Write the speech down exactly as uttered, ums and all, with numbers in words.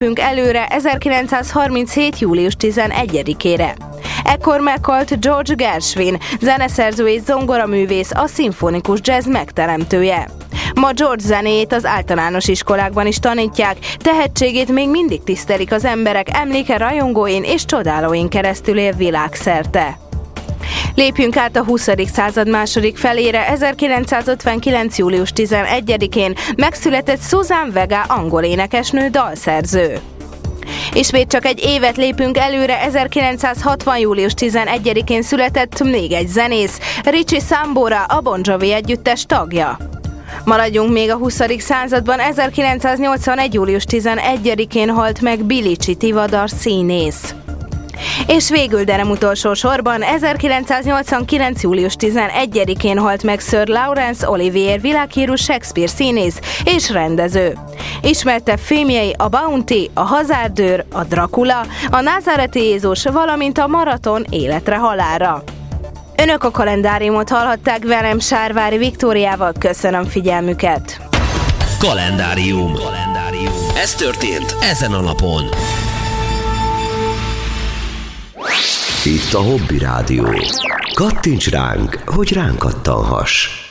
Előre ezerkilencszázharminchét. július tizenegyedikére. Ekkor meghalt George Gershwin, zeneszerző és zongoraművész, a szimfonikus jazz megteremtője. Ma George zenéjét az általános iskolákban is tanítják, tehetségét még mindig tisztelik az emberek, emléke rajongóin és csodálóin keresztül él világszerte. Lépjünk át a huszadik század második felére. ezerkilencszázötvenkilenc. július tizenegyedikén megszületett Suzanne Vega, angol énekesnő, dalszerző. Ismét csak egy évet lépünk előre, ezerkilencszázhatvan. július tizenegyedikén született még egy zenész, Richie Sambora, a Bon Jovi együttes tagja. Maradjunk még a huszadik században, ezerkilencszáznyolcvanegy. július tizenegyedikén halt meg Billy Tivadar színész. És végül, de nem utolsó sorban, ezerkilencszáznyolcvankilenc. július tizenegyedikén halt meg Sir Laurence Olivier, világhírű Shakespeare színész és rendező. Ismertebb filmjei a Bounty, a Hazárdőr, a Dracula, a Názáreti Jézus, valamint a Maraton életre halálra. Önök a kalendáriumot hallhatták velem, Sárvári Viktóriával. Köszönöm figyelmüket! Kalendárium. Kalendárium. Ez történt ezen a napon. Itt a Hobby Rádió. Kattints ránk, hogy ránk kattanhass.